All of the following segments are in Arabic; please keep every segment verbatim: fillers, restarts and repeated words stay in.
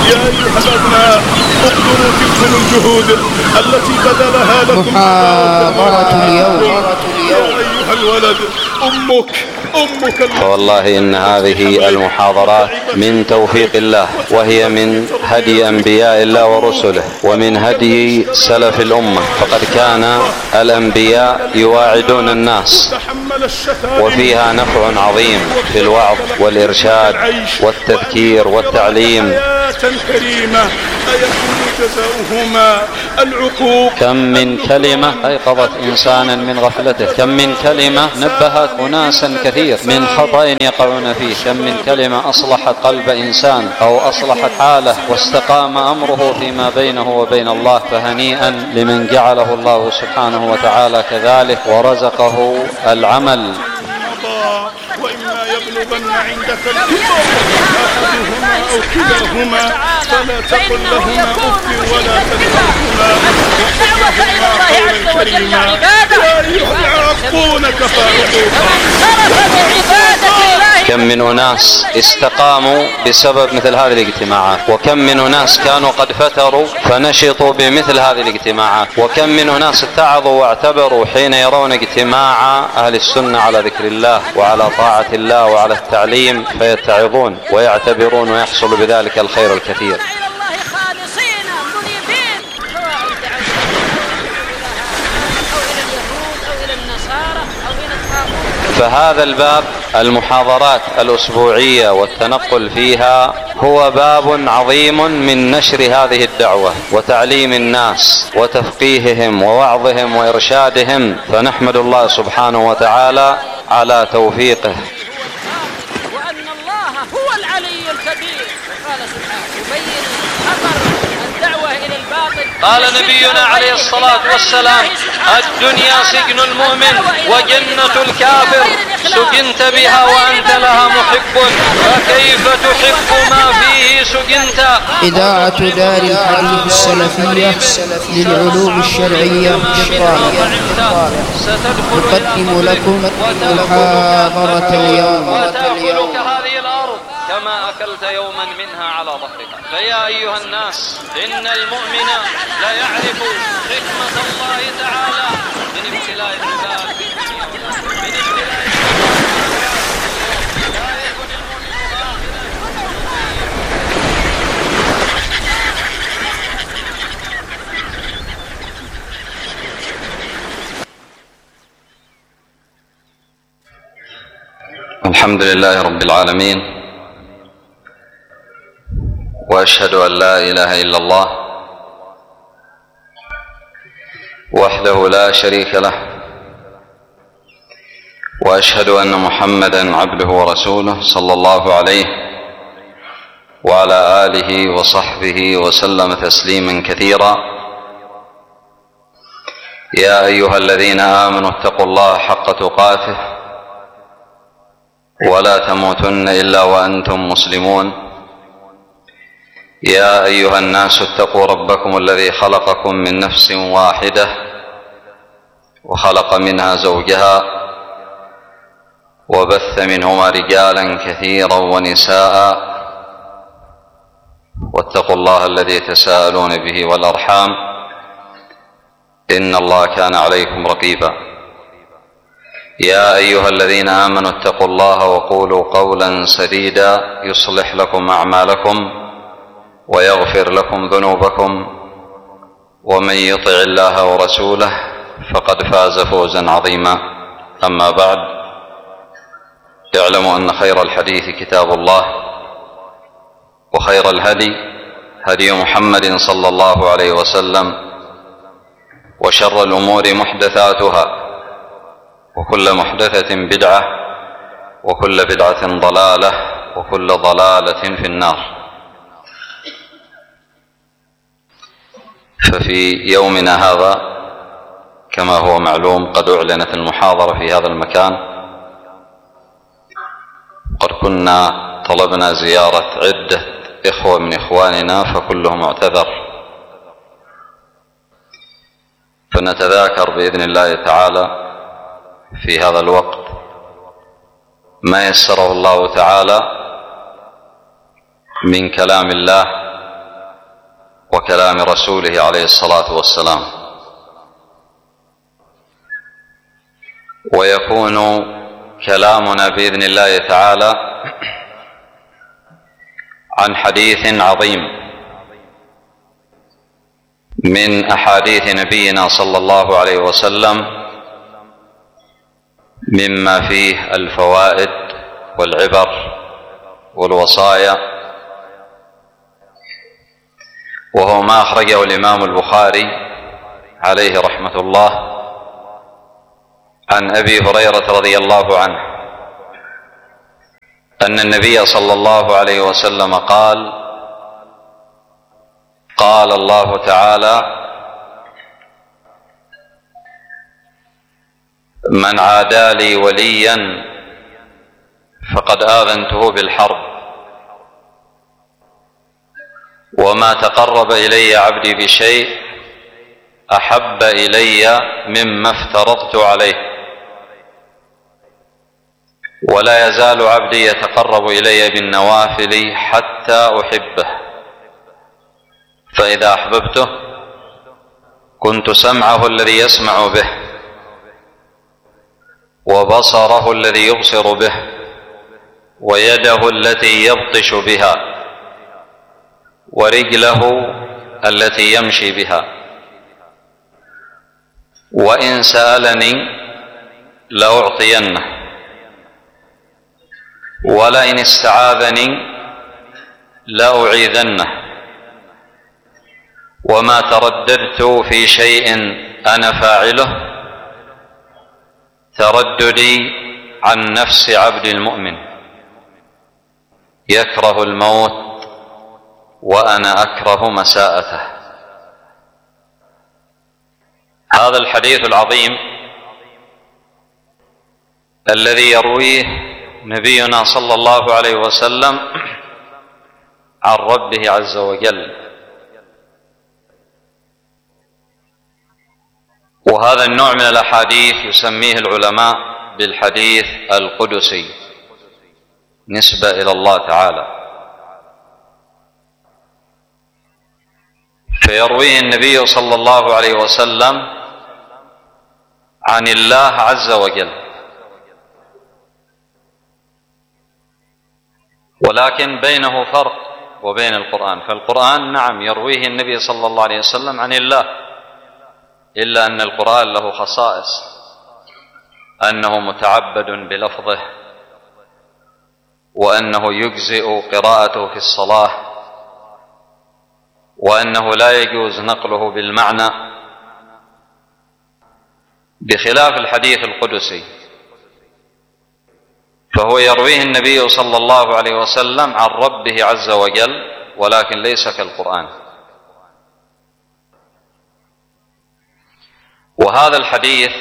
يا أيها الأبناء اقدروا تلكم الجهود التي بذلها لكم محاضرة اليوم. يا أيها الولد أمك أمك فوالله إن هذه المحاضرات من توفيق الله، وهي من هدي أنبياء الله ورسله، ومن هدي سلف الأمة، فقد كان الأنبياء يواعدون الناس، وفيها نفع عظيم في الوعظ والإرشاد والتذكير والتعليم. كريمة أيكون جزاؤهما العقوق؟ كم من كلمة أيقظت إنسانا من غفلته، كم من كلمة نبهت أناسا كثير من خطأ يقعون فيه، كم من كلمة أصلحت قلب إنسان أو أصلحت حاله واستقام أمره فيما بينه وبين الله. فهنيئا لمن جعله الله سبحانه وتعالى كذلك ورزقه العمل. وإما يبلغن عندك الكبر أحدهما أو كلاهما فلا تقل لهما أف ولا تنهرهما وقل لهما قولا كريما. يا أيها العاقون كفاؤكم. كم من أناس استقاموا بسبب مثل هذه الاجتماعات، وكم من أناس كانوا قد فتروا فنشطوا بمثل هذه الاجتماعات، وكم من أناس اتعظوا واعتبروا حين يرون اجتماع أهل السنة على ذكر الله وعلى طاعة الله وعلى التعليم فيتعظون ويعتبرون ويحصل بذلك الخير الكثير. فهذا الباب المحاضرات الأسبوعية والتنقل فيها هو باب عظيم من نشر هذه الدعوة وتعليم الناس وتفقيههم ووعظهم وإرشادهم، فنحمد الله سبحانه وتعالى على توفيقه. وأن الله هو العلي الكبير. قال سبحانه يبين خطر الدعوة إلى الباطل. قال نبينا عليه الصلاة والسلام: الدنيا سجن المؤمن وجنة الكافر، سجنت بها وأنت لها محب، فكيف تحب ما فيه سجنت. إذاعة دار الحديث السلفية للعلوم الشرعية الشرعية تقدم لكم محاضرة اليوم. وتأكلك هذه الأرض كما أكلت يوما منها على ظهرك. فيا أيها الناس، إن المؤمن لا يعرف حكمة الله تعالى من ابتلاء العباد في الدنيا من ابتلاء الحمد لله رب العالمين، وأشهد أن لا إله إلا الله وحده لا شريك له، وأشهد أن محمدًا عبده ورسوله صلى الله عليه وعلى آله وصحبه وسلم تسليمًا كثيرًا. يا أيها الذين آمنوا اتقوا الله حق تقاته ولا تموتن إلا وأنتم مسلمون. يا أيها الناس اتقوا ربكم الذي خلقكم من نفس واحدة وخلق منها زوجها وبث منهما رجالا كثيرا ونساء، واتقوا الله الذي تساءلون به والأرحام إن الله كان عليكم رقيبا. يا أيها الذين آمنوا اتقوا الله وقولوا قولا سديدا يصلح لكم أعمالكم ويغفر لكم ذنوبكم، ومن يطع الله ورسوله فقد فاز فوزا عظيما. أما بعد، اعلموا أن خير الحديث كتاب الله، وخير الهدي هدي محمد صلى الله عليه وسلم، وشر الأمور محدثاتها، وكل محدثة بدعة، وكل بدعة ضلالة، وكل ضلالة في النار. ففي يومنا هذا كما هو معلوم قد أعلنت المحاضرة في هذا المكان. قد كنا طلبنا زيارة عدة إخوة من إخواننا فكلهم اعتذر، فنتذاكر بإذن الله تعالى في هذا الوقت ما يسره الله تعالى من كلام الله كلام رسوله عليه الصلاة والسلام، ويكون كلامنا بإذن الله تعالى عن حديث عظيم من أحاديث نبينا صلى الله عليه وسلم، مما فيه الفوائد والعبر والوصايا، وهو ما أخرجه الإمام البخاري عليه رحمة الله عن أبي هريرة رضي الله عنه أن النبي صلى الله عليه وسلم قال: قال الله تعالى: من عادى لي وليا فقد آذنته بالحرب، وما تقرب إلي عبدي بشيء أحب إلي مما افترضت عليه، ولا يزال عبدي يتقرب إلي بالنوافل حتى أحبه، فإذا أحببته كنت سمعه الذي يسمع به، وبصره الذي يبصر به، ويده التي يبطش بها، ورجله التي يمشي بها، وإن سألني لأعطينه، ولئن استعاذني لأعيذنه، وما ترددت في شيء أنا فاعله ترددي عن نفس عبد المؤمن يكره الموت وأنا أكره مساءته. هذا الحديث العظيم الذي يرويه نبينا صلى الله عليه وسلم عن ربه عز وجل، وهذا النوع من الأحاديث يسميه العلماء بالحديث القدسي نسبة إلى الله تعالى، فيرويه النبي صلى الله عليه وسلم عن الله عز وجل، ولكن بينه فرق وبين القرآن. فالقرآن نعم يرويه النبي صلى الله عليه وسلم عن الله، إلا أن القرآن له خصائص، أنه متعبد بلفظه، وأنه يجزئ قراءته في الصلاة، وأنه لا يجوز نقله بالمعنى، بخلاف الحديث القدسي فهو يرويه النبي صلى الله عليه وسلم عن ربه عز وجل، ولكن ليس كالقرآن. وهذا الحديث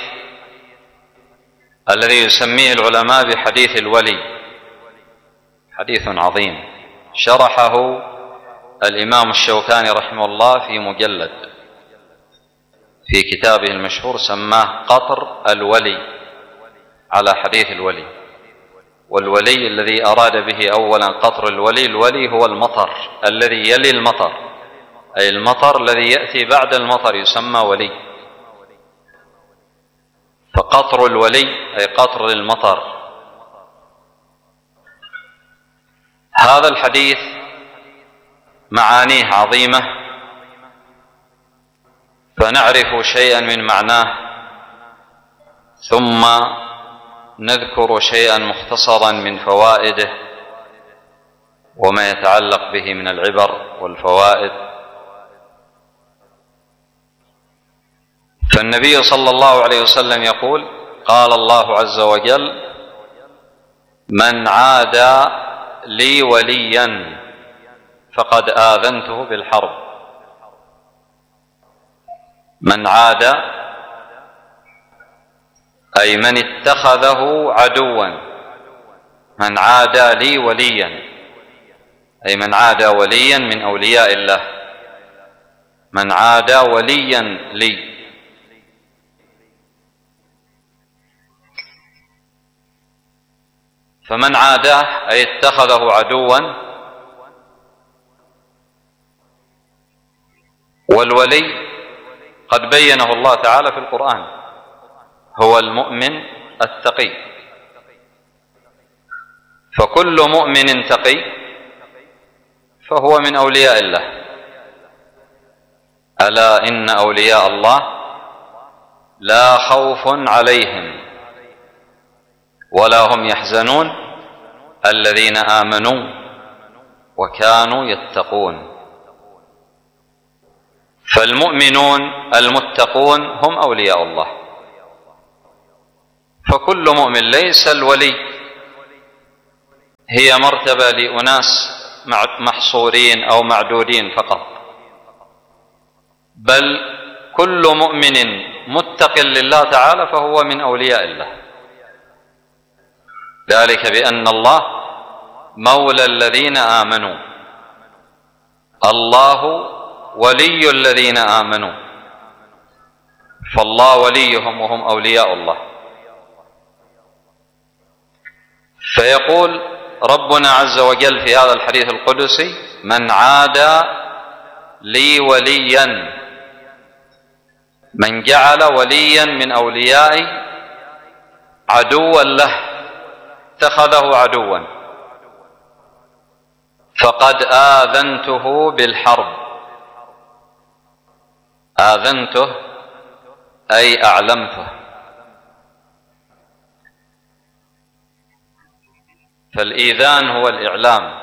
الذي يسميه العلماء بحديث الولي حديث عظيم، شرحه الإمام الشوكاني رحمه الله في مجلد في كتابه المشهور سماه قطر الولي على حديث الولي. والولي الذي أراد به أولا قطر الولي، الولي هو المطر الذي يلي المطر، أي المطر الذي يأتي بعد المطر يسمى ولي، فقطر الولي أي قطر المطر. هذا الحديث معانيه عظيمة، فنعرف شيئا من معناه ثم نذكر شيئا مختصرا من فوائده وما يتعلق به من العبر والفوائد. فالنبي صلى الله عليه وسلم يقول: قال الله عز وجل: من عادى لي وليا فقد آذنته بالحرب. من عادى أي من اتخذه عدوا، من عادى لي وليا أي من عادى وليا من أولياء الله، من عادى وليا لي. فمن عاداه أي اتخذه عدوا والولي قد بينه الله تعالى في القرآن، هو المؤمن التقي. فكل مؤمن تقي فهو من أولياء الله. ألا إن أولياء الله لا خوف عليهم ولا هم يحزنون الذين آمنوا وكانوا يتقون. فالمؤمنون المتقون هم أولياء الله. فكل مؤمن، ليس الولي هي مرتبة لأناس محصورين أو معدودين فقط، بل كل مؤمن متق لله تعالى فهو من أولياء الله. ذلك بأن الله مولى الذين آمنوا، الله ولي الذين آمنوا، فالله وليهم وهم أولياء الله. فيقول ربنا عز وجل في هذا الحديث القدسي: من عادى لي وليا، من جعل وليا من أوليائي عدوا له اتخذه عدوا فقد آذنته بالحرب. آذنته أي أعلمته. فالإيذان هو الإعلام،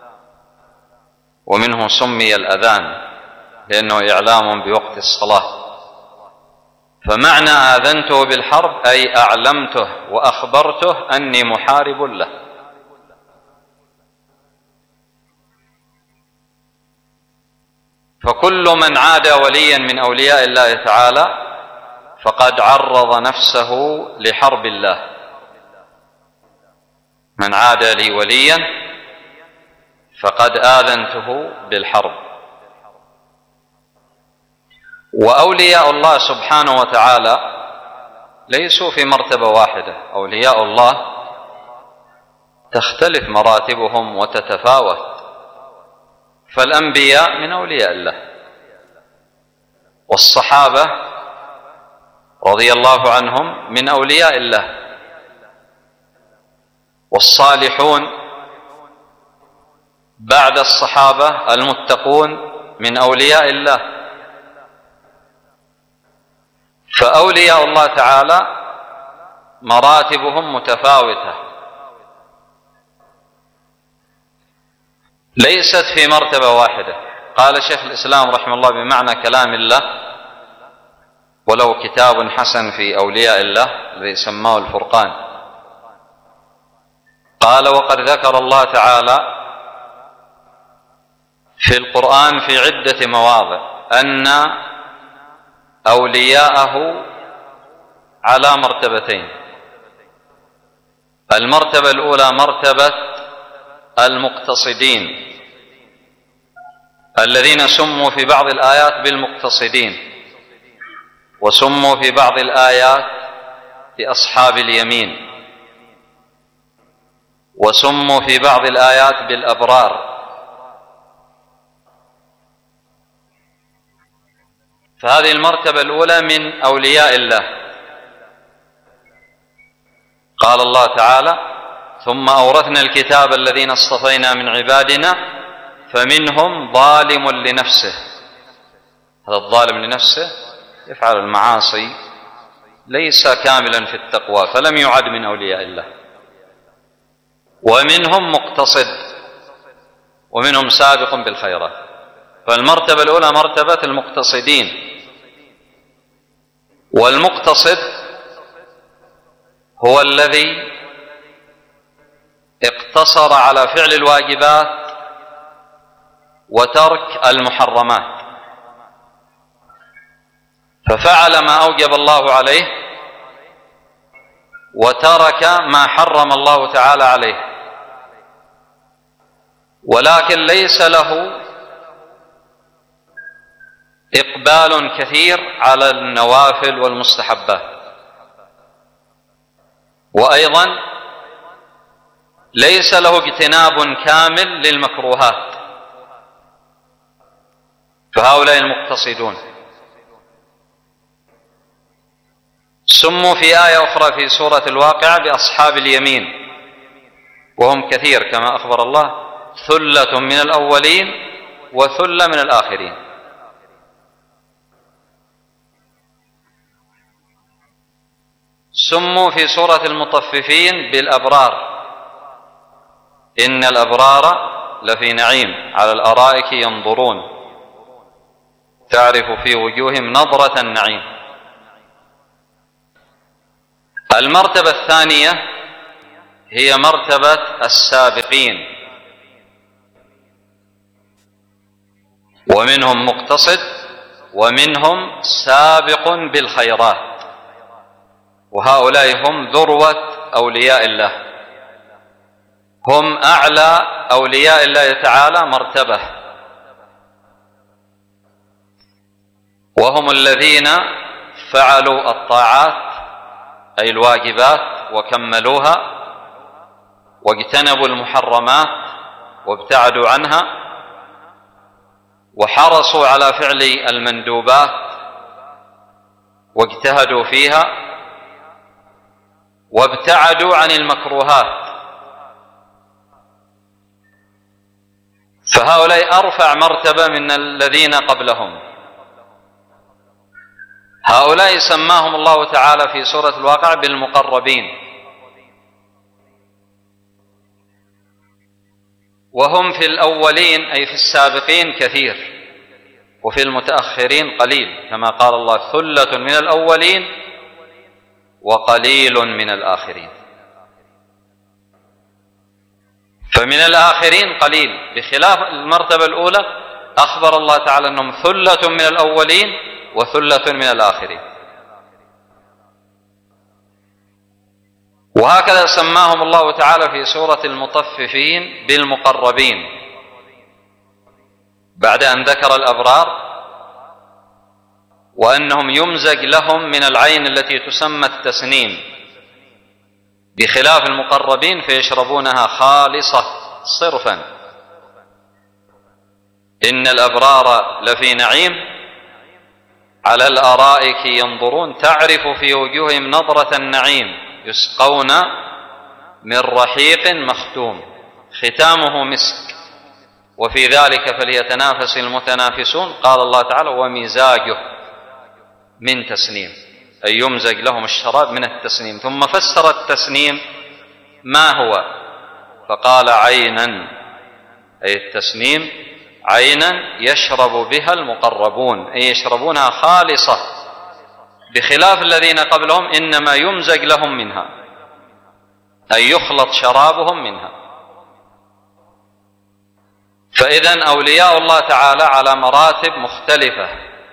ومنه سمي الأذان لأنه إعلام بوقت الصلاة. فمعنى آذنته بالحرب أي أعلمته وأخبرته أني محارب له. فكل من عادى وليا من أولياء الله تعالى فقد عرض نفسه لحرب الله. من عادى لي وليا فقد آذنته بالحرب. وأولياء الله سبحانه وتعالى ليسوا في مرتبة واحدة. أولياء الله تختلف مراتبهم وتتفاوت. فالأنبياء من أولياء الله، والصحابة رضي الله عنهم من أولياء الله، والصالحون بعد الصحابة المتقون من أولياء الله. فأولياء الله تعالى مراتبهم متفاوتة، ليست في مرتبة واحدة. قال شيخ الإسلام رحمه الله بمعنى كلام الله: ولو كتاب حسن في أولياء الله الذي سماه الفرقان. قال: وقد ذكر الله تعالى في القرآن في عدة مواضع أن أولياءه على مرتبتين. المرتبة الأولى مرتبة المقتصدين الذين سموا في بعض الآيات بالمقتصدين، وسموا في بعض الآيات بأصحاب اليمين، وسموا في بعض الآيات بالأبرار. فهذه المرتبة الأولى من أولياء الله. قال الله تعالى: ثم أورثنا الكتاب الذين اصطفينا من عبادنا فمنهم ظالم لنفسه. هذا الظالم لنفسه يفعل المعاصي، ليس كاملا في التقوى فلم يعد من أولياء الله. ومنهم مقتصد، ومنهم سابق بالخيرات. فالمرتبة الأولى مرتبة المقتصدين. والمقتصد هو الذي اقتصر على فعل الواجبات وترك المحرمات، ففعل ما أوجب الله عليه وترك ما حرم الله تعالى عليه، ولكن ليس له إقبال كثير على النوافل والمستحبات، وأيضا ليس له اجتناب كامل للمكروهات. فهؤلاء المقتصدون. سموا في آية أخرى في سورة الواقعة بأصحاب اليمين، وهم كثير كما أخبر الله: ثلة من الأولين وثلة من الآخرين. سموا في سورة المطففين بالأبرار: إن الأبرار لفي نعيم على الأرائك ينظرون تعرف في وجوههم نظرة النعيم. المرتبة الثانية هي مرتبة السابقين، ومنهم مقتصد ومنهم سابق بالخيرات، وهؤلاء هم ذروة أولياء الله، هم أعلى أولياء الله تعالى مرتبة، وهم الذين فعلوا الطاعات أي الواجبات وكملوها، واجتنبوا المحرمات وابتعدوا عنها، وحرصوا على فعل المندوبات واجتهدوا فيها، وابتعدوا عن المكروهات. فهؤلاء أرفع مرتبة من الذين قبلهم. هؤلاء سماهم الله تعالى في سورة الواقع بالمقربين، وهم في الأولين أي في السابقين كثير، وفي المتأخرين قليل، كما قال الله: ثلة من الأولين وقليل من الآخرين. فمن الآخرين قليل، بخلاف المرتبة الأولى أخبر الله تعالى أنهم ثلة من الأولين وثلة من الآخرين. وهكذا سماهم الله تعالى في سورة المطففين بالمقربين، بعد أن ذكر الأبرار وأنهم يمزج لهم من العين التي تسمى التسنيم، بخلاف المقربين فيشربونها خالصة صرفا. إن الأبرار لفي نعيم على الأرائك ينظرون تعرف في وجوههم نظرة النعيم، يسقون من رحيق مختوم ختامه مسك، وفي ذلك فليتنافس المتنافسون. قال الله تعالى: ومزاجه من تسنيم، أي يمزج لهم الشراب من التسنيم. ثم فسر التسنيم ما هو، فقال: عينا، أي التسنيم عينا يشرب بها المقربون، أي يشربونها خالصة، بخلاف الذين قبلهم إنما يمزج لهم منها، أي يخلط شرابهم منها. فإذن أولياء الله تعالى على مراتب مختلفة،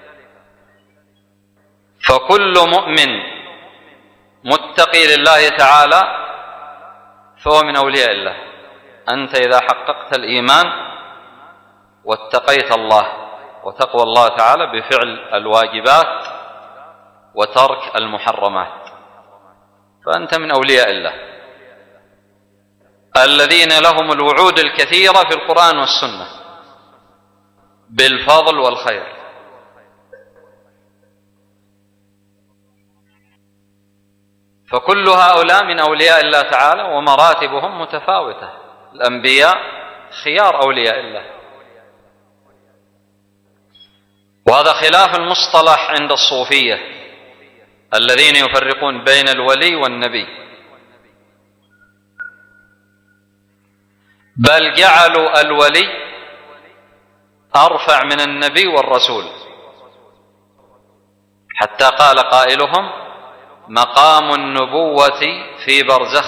فكل مؤمن متقي لله تعالى فهو من أولياء الله. أنت إذا حققت الإيمان واتقيت الله وتقوى الله تعالى بفعل الواجبات وترك المحرمات، فأنت من أولياء الله الذين لهم الوعود الكثيرة في القرآن والسنة بالفضل والخير. فكل هؤلاء من أولياء الله تعالى، ومراتبهم متفاوتة. الأنبياء خيار أولياء الله، وهذا خلاف المصطلح عند الصوفية الذين يفرقون بين الولي والنبي، بل جعلوا الولي أرفع من النبي والرسول، حتى قال قائلهم: مقام النبوة في برزخ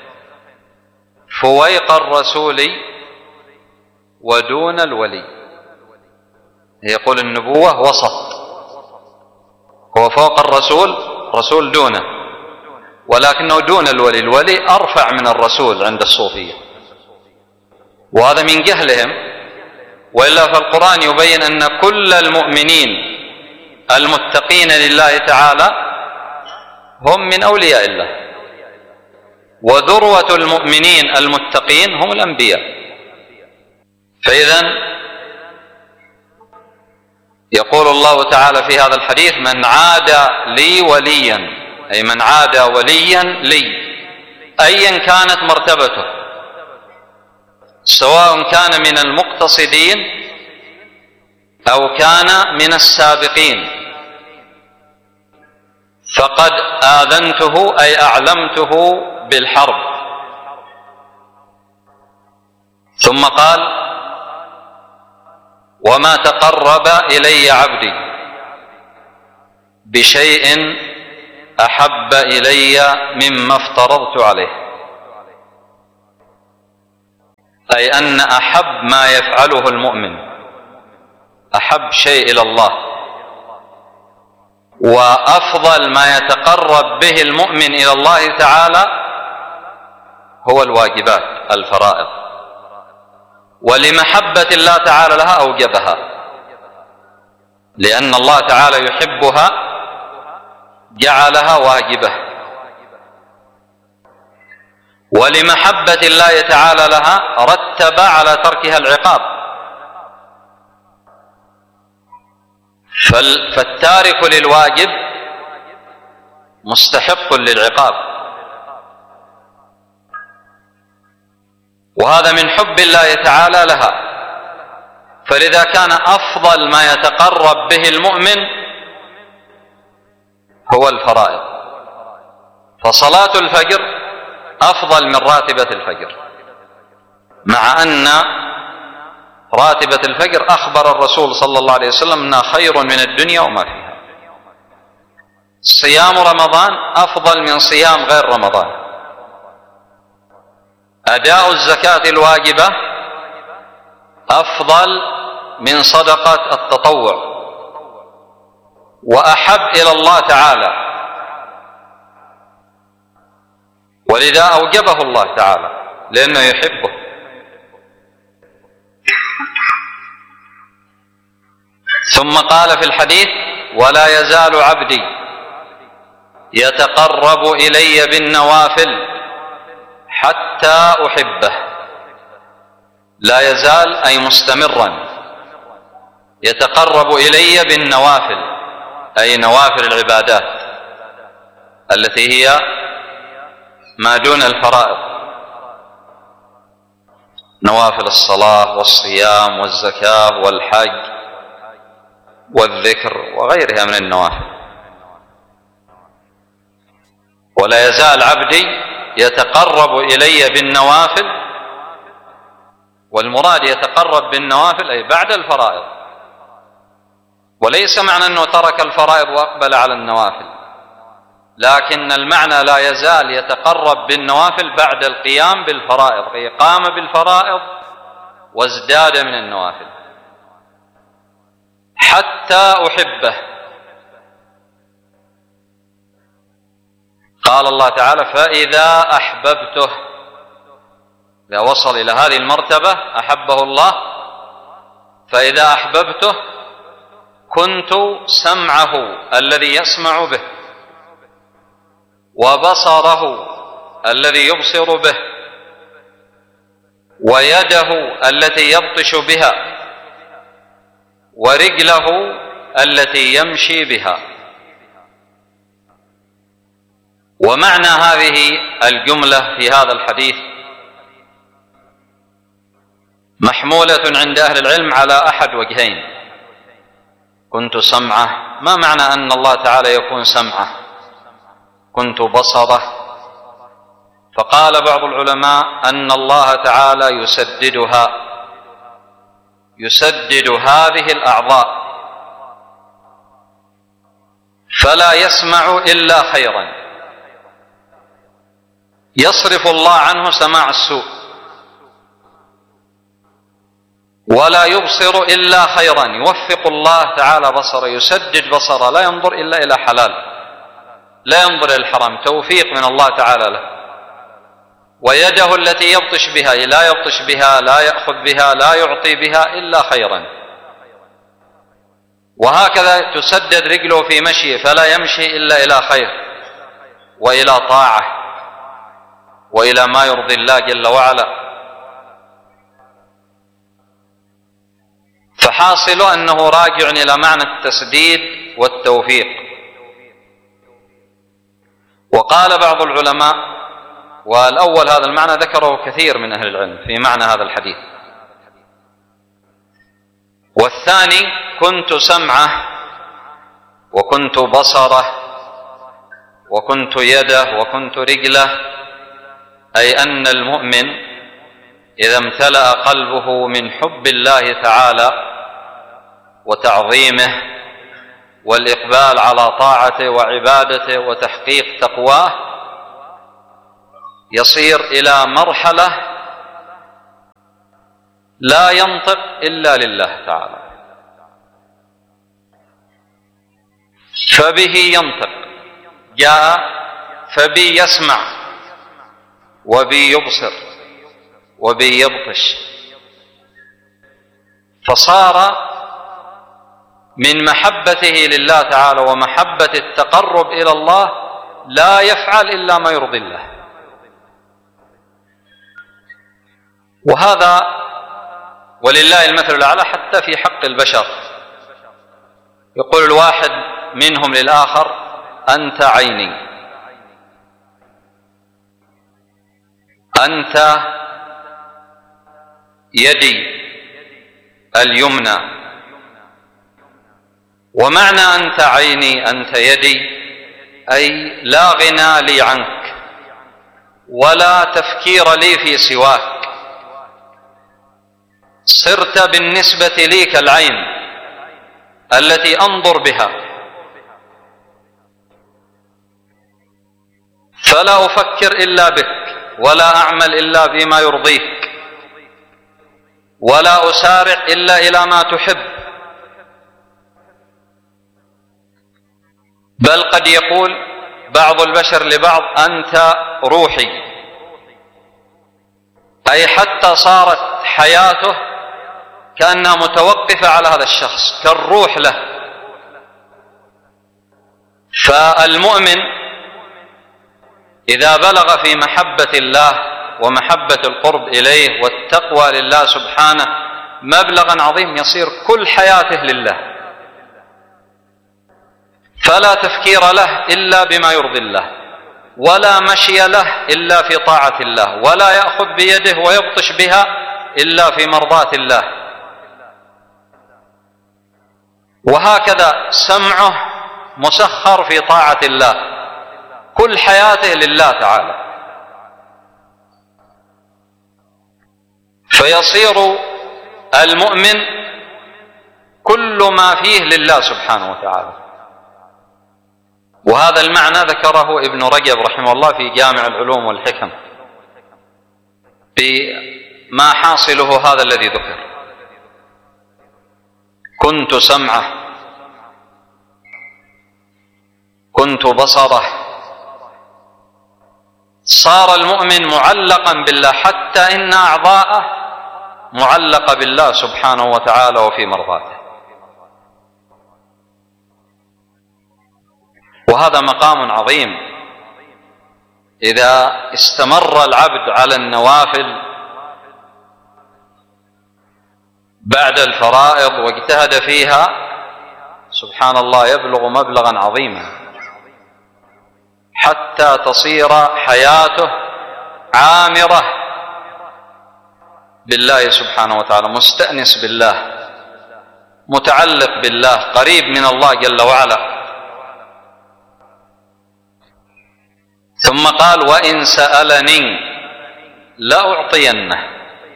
فويق الرسول ودون الولي. يقول النبوة وسط، هو فوق الرسول، رسول دونه، ولكنه دون الولي، الولي أرفع من الرسول عند الصوفية، وهذا من جهلهم. وإلا فالقرآن يبين أن كل المؤمنين المتقين لله تعالى هم من أولياء الله، وذروة المؤمنين المتقين هم الأنبياء. فإذن يقول الله تعالى في هذا الحديث: من عاد لي وليا، أي من عاد وليا لي أيا كانت مرتبته، سواء كان من المقتصدين أو كان من السابقين، فقد آذنته أي أعلمته بالحرب. ثم قال: وما تقرب إلي عبدي بشيء أحب إلي مما افترضت عليه، أي أن أحب ما يفعله المؤمن، أحب شيء إلى الله وأفضل ما يتقرب به المؤمن إلى الله تعالى هو الواجبات الفرائض، ولمحبة الله تعالى لها أوجبها، لأن الله تعالى يحبها جعلها واجبة، ولمحبة الله تعالى لها رتب على تركها العقاب. فالتارك للواجب مستحق للعقاب، وهذا من حب الله تعالى لها. فلذا كان أفضل ما يتقرب به المؤمن هو الفرائض، فصلاة الفجر أفضل من راتبة الفجر، مع أن راتبة الفجر أخبر الرسول صلى الله عليه وسلم أنها خير من الدنيا وما فيها. صيام رمضان أفضل من صيام غير رمضان. أداء الزكاة الواجبة أفضل من صدقة التطوع، وأحب إلى الله تعالى، ولذا أوجبه الله تعالى لأنه يحبه. ثم قال في الحديث: ولا يزال عبدي يتقرب إلي بالنوافل حتى أحبه. لا يزال أي مستمرا يتقرب إلي بالنوافل، أي نوافل العبادات التي هي ما دون الفرائض، نوافل الصلاة والصيام والزكاة والحج والذكر وغيرها من النوافل. ولا يزال عبدي يتقرب إلي بالنوافل، والمراد يتقرب بالنوافل أي بعد الفرائض، وليس معنى أنه ترك الفرائض وأقبل على النوافل، لكن المعنى لا يزال يتقرب بالنوافل بعد القيام بالفرائض، أي قام بالفرائض وازداد من النوافل حتى أحبه. قال الله تعالى: فإذا أحببته، إذا وصل إلى هذه المرتبة أحبه الله. فإذا أحببته كنت سمعه الذي يسمع به، وبصره الذي يبصر به، ويده التي يبطش بها، ورجله التي يمشي بها. ومعنى هذه الجملة في هذا الحديث محمولة عند أهل العلم على أحد وجهين. كنت سمعه، ما معنى أن الله تعالى يكون سمعه؟ كنت بصره. فقال بعض العلماء أن الله تعالى يسددها، يسدد هذه الأعضاء، فلا يسمع إلا خيرا، يصرف الله عنه سماع السوء، ولا يبصر إلا خيرا، يوفق الله تعالى بصره، يسدد بصره، لا ينظر إلا إلى حلال، لا ينظر إلى الحرام، توفيق من الله تعالى له. ويده التي يبطش بها، لا يبطش بها، لا يأخذ بها، لا يعطي بها إلا خيرا. وهكذا تسدد رجله في مشيه، فلا يمشي إلا إلى خير وإلى طاعة وإلى ما يرضي الله جل وعلا. والحاصل أنه راجع إلى معنى التسديد والتوفيق. وقال بعض العلماء، والأول هذا المعنى ذكره كثير من أهل العلم في معنى هذا الحديث، والثاني كنت سمعه وكنت بصره وكنت يده وكنت رجله، أي أن المؤمن إذا امتلأ قلبه من حب الله تعالى وتعظيمه والإقبال على طاعته وعبادته وتحقيق تقواه، يصير إلى مرحلة لا ينطق إلا لله تعالى، فبه ينطق، جاء فبي يسمع وبي يبصر وبي يبطش، فصار من محبته لله تعالى ومحبة التقرب إلى الله لا يفعل إلا ما يرضي الله. وهذا ولله المثل الأعلى حتى في حق البشر. يقول الواحد منهم للآخر: أنت عيني، أنت يدي اليمنى. ومعنى أنت عيني أنت يدي أي لا غنى لي عنك ولا تفكير لي في سواك، صرت بالنسبة لي كالعين التي أنظر بها، فلا أفكر إلا بك ولا أعمل إلا بما يرضيك ولا أسارع إلا إلى ما تحب. بل قد يقول بعض البشر لبعض: أنت روحي، أي حتى صارت حياته كأنها متوقفة على هذا الشخص كالروح له. فالمؤمن إذا بلغ في محبة الله ومحبة القرب إليه والتقوى لله سبحانه مبلغا عظيم، يصير كل حياته لله، فلا تفكير له إلا بما يرضي الله، ولا مشي له إلا في طاعة الله، ولا يأخذ بيده ويبطش بها إلا في مرضاة الله. وهكذا سمعه مسخر في طاعة الله، كل حياته لله تعالى، فيصير المؤمن كل ما فيه لله سبحانه وتعالى. وهذا المعنى ذكره ابن رجب رحمه الله في جامع العلوم والحكم بما حاصله هذا الذي ذكر: كنت سمعه كنت بصره. صار المؤمن معلقا بالله حتى إن أعضاءه معلقة بالله سبحانه وتعالى وفي مرضاته. وهذا مقام عظيم إذا استمر العبد على النوافل بعد الفرائض واجتهد فيها، سبحان الله يبلغ مبلغا عظيما حتى تصير حياته عامرة بالله سبحانه وتعالى، مستأنس بالله، متعلق بالله، قريب من الله جل وعلا. ثم قال: وإن سألني لأعطينه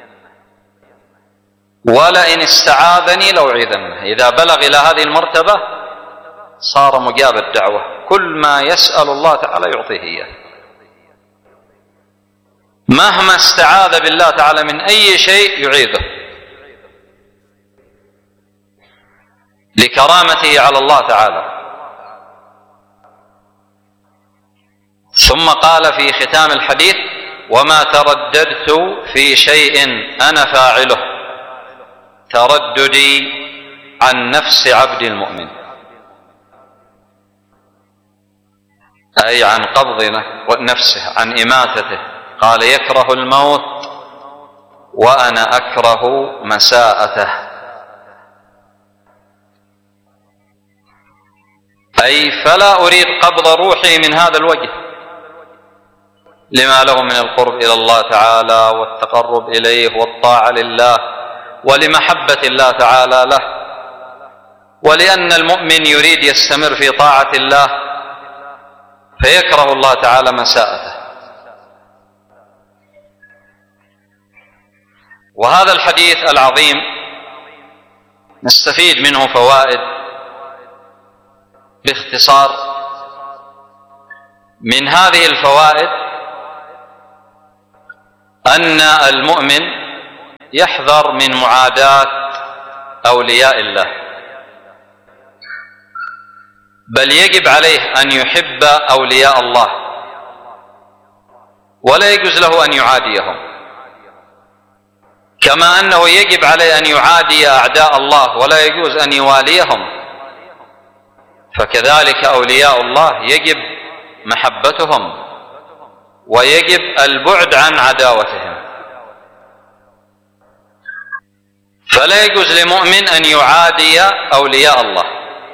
ولئن استعاذني لأعيذنه. إذا بلغ إلى هذه المرتبة صار مجاب الدعوة، كل ما يسأل الله تعالى يعطيه إياه، مهما استعاذ بالله تعالى من أي شيء يعيذه لكرامته على الله تعالى. ثم قال في ختام الحديث: وما ترددت في شيء أنا فاعله ترددي عن نفس عبد المؤمن، أي عن قبض نفسه، عن إماتته. قال: يكره الموت وأنا أكره مساءته. أي فلا أريد قبض روحي من هذا الوجه لما له من القرب إلى الله تعالى والتقرب إليه والطاعة لله ولمحبة الله تعالى له، ولأن المؤمن يريد يستمر في طاعة الله فيكره الله تعالى مساءته. وهذا الحديث العظيم نستفيد منه فوائد باختصار. من هذه الفوائد أن المؤمن يحذر من معاداة أولياء الله، بل يجب عليه أن يحب أولياء الله ولا يجوز له أن يعاديهم، كما أنه يجب عليه أن يعادي أعداء الله ولا يجوز أن يواليهم، فكذلك أولياء الله يجب محبتهم ويجب البعد عن عداوتهم. فلا يجوز لمؤمن أن يعادي أولياء الله.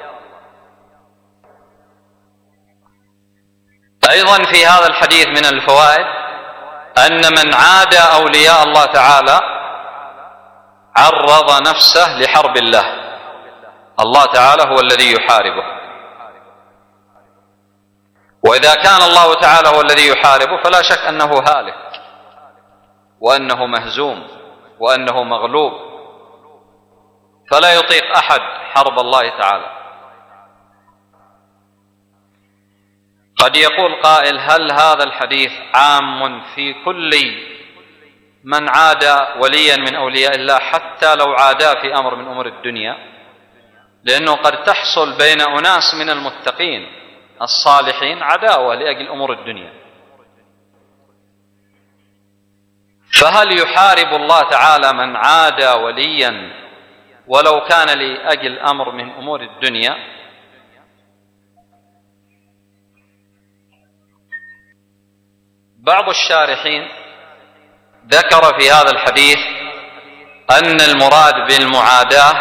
أيضا في هذا الحديث من الفوائد أن من عادى أولياء الله تعالى عرض نفسه لحرب الله، الله تعالى هو الذي يحاربه، وإذا كان الله تعالى هو الذي يحاربه فلا شك أنه هالك وأنه مهزوم وأنه مغلوب، فلا يطيق أحد حرب الله تعالى. قد يقول قائل: هل هذا الحديث عام في كل من عادى وليا من أولياء الله حتى لو عاداه في أمر من أمور الدنيا؟ لأنه قد تحصل بين أناس من المتقين الصالحين عداوة لأجل أمور الدنيا، فهل يحارب الله تعالى من عادى وليا ولو كان لأجل أمر من أمور الدنيا؟ بعض الشارحين ذكر في هذا الحديث أن المراد بالمعاداة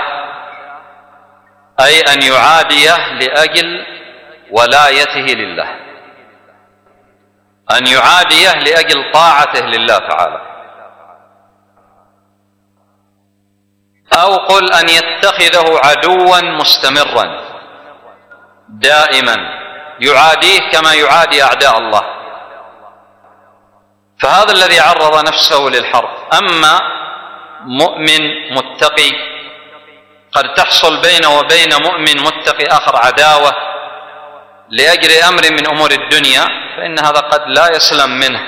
أي أن يعاديه لأجل ولايته لله، أن يعاديه لأجل طاعته لله تعالى، أو قل أن يتخذه عدوا مستمرا دائما يعاديه كما يعادي أعداء الله، فهذا الذي عرض نفسه للحرب. أما مؤمن متقي قد تحصل بينه وبين مؤمن متقي آخر عداوة لأجل أمر من أمور الدنيا، فإن هذا قد لا يسلم منه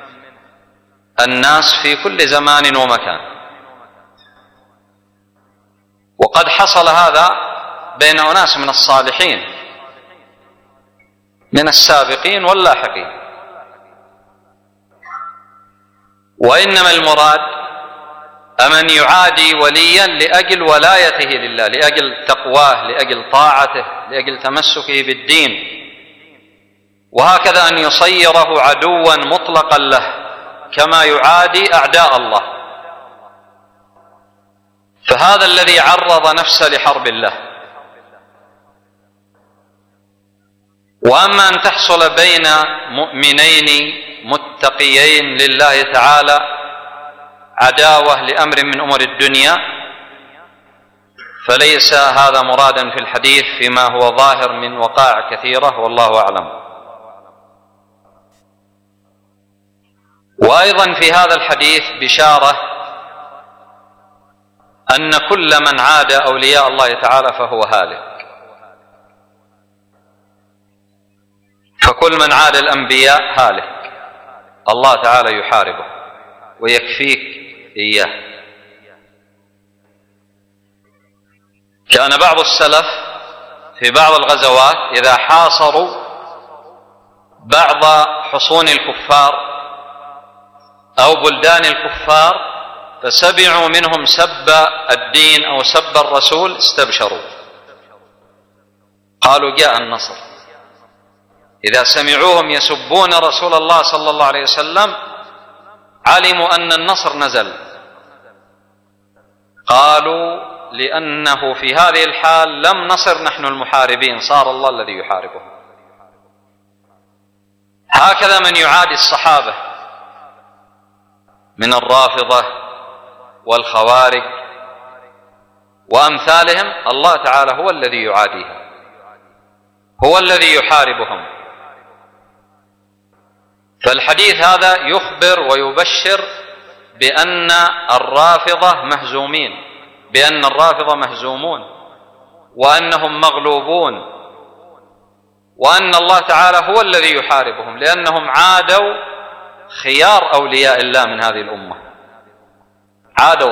الناس في كل زمان ومكان. وقد حصل هذا بين أناس من الصالحين من السابقين واللاحقين. وإنما المراد أمن يعادي وليا لأجل ولايته لله، لأجل تقواه، لأجل طاعته، لأجل تمسكه بالدين، وهكذا أن يصيره عدوا مطلقا له كما يعادي أعداء الله، فهذا الذي عرض نفسه لحرب الله. وأما أن تحصل بين مؤمنين متقيين لله تعالى عداوة لأمر من أمور الدنيا فليس هذا مرادا في الحديث فيما هو ظاهر من وقائع كثيرة والله أعلم. وأيضا في هذا الحديث بشارة أن كل من عاد أولياء الله تعالى فهو هالك، فكل من عاد الأنبياء هالك، الله تعالى يحاربه ويكفيك إياه. كان بعض السلف في بعض الغزوات إذا حاصروا بعض حصون الكفار أو بلدان الكفار فسمعوا منهم سب الدين أو سب الرسول استبشروا، قالوا جاء النصر. إذا سمعوهم يسبون رسول الله صلى الله عليه وسلم علموا أن النصر نزل، قالوا لأنه في هذه الحال لم نصر نحن المحاربين، صار الله الذي يحاربهم. هكذا من يعادي الصحابة من الرافضة والخوارج وأمثالهم، الله تعالى هو الذي يعاديهم، هو الذي يحاربهم. فالحديث هذا يخبر ويبشر بأن الرافضة مهزومين، بأن الرافضة مهزومون، وأنهم مغلوبون، وأن الله تعالى هو الذي يحاربهم، لأنهم عادوا خيار أولياء الله من هذه الأمة، عادوا